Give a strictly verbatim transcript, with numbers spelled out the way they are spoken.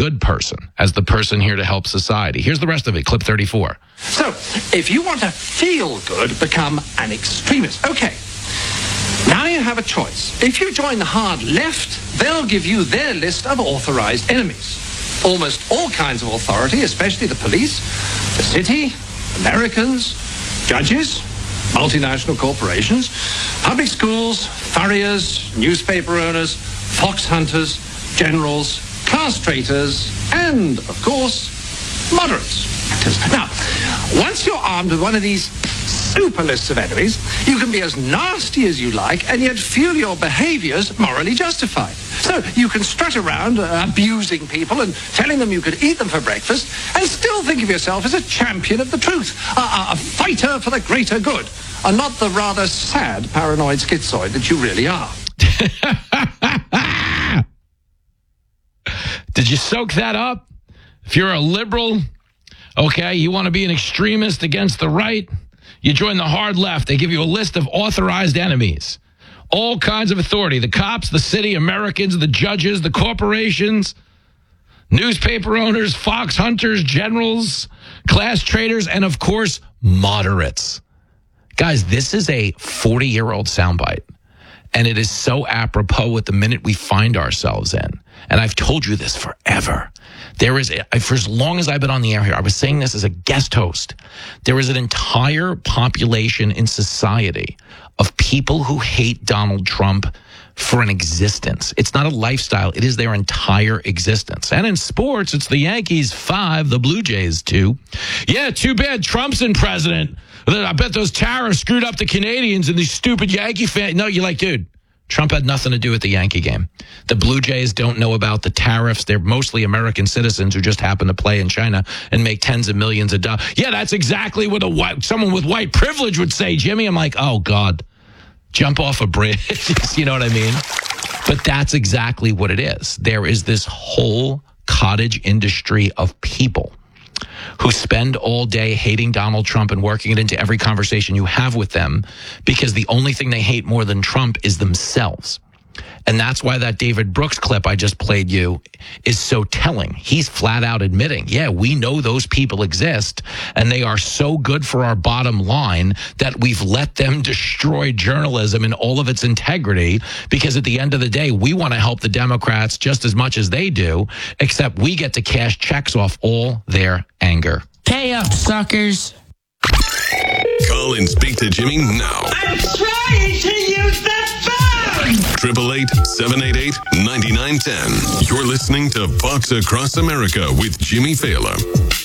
good person, as the person here to help society. Here's the rest of it, clip thirty-four. So, if you want to feel good, become an extremist. Okay, now you have a choice. If you join the hard left, they'll give you their list of authorized enemies. Almost all kinds of authority, especially the police, the city, Americans, judges, multinational corporations, public schools, furriers, newspaper owners, fox hunters, generals, class traitors, and, of course, moderates. Now, once you're armed with one of these super lists of enemies, you can be as nasty as you like and yet feel your behaviors morally justified. So you can strut around uh, abusing people and telling them you could eat them for breakfast and still think of yourself as a champion of the truth, a, a, a fighter for the greater good, and not the rather sad paranoid schizoid that you really are. Did you soak that up? If you're a liberal, okay, you want to be an extremist against the right, you join the hard left. They give you a list of authorized enemies. All kinds of authority. The cops, the city, Americans, the judges, the corporations, newspaper owners, fox hunters, generals, class traders, and of course, moderates. Guys, this is a forty-year-old soundbite. And it is so apropos with the minute we find ourselves in. And I've told you this forever. There is, for as long as I've been on the air here, I was saying this as a guest host. There is an entire population in society of people who hate Donald Trump for an existence. It's not a lifestyle. It is their entire existence. And in sports, it's the Yankees five, the Blue Jays two. Yeah, too bad Trump's in president. I bet those tariffs screwed up the Canadians and these stupid Yankee fans. No, you're like, dude, Trump had nothing to do with the Yankee game. The Blue Jays don't know about the tariffs. They're mostly American citizens who just happen to play in China and make tens of millions of dollars. Yeah, that's exactly what a white, someone with white privilege would say, Jimmy. I'm like, oh, God, jump off a bridge. You know what I mean? But that's exactly what it is. There is this whole cottage industry of people who spend all day hating Donald Trump and working it into every conversation you have with them because the only thing they hate more than Trump is themselves. And that's why that David Brooks clip I just played you is so telling. He's flat out admitting, yeah, we know those people exist and they are so good for our bottom line that we've let them destroy journalism in all of its integrity because at the end of the day, we want to help the Democrats just as much as they do, except we get to cash checks off all their anger. Pay up, suckers. Call and speak to Jimmy now. I'm trying to use the phone. eight eight eight, seven eight eight, nine nine one zero. You're listening to Fox Across America with Jimmy Fallon.